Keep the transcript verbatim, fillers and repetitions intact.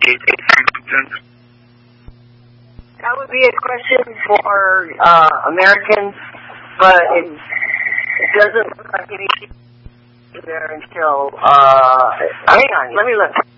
That would be a question for uh, Americans, but it, it doesn't look like anything there until, uh, hang on, let me look.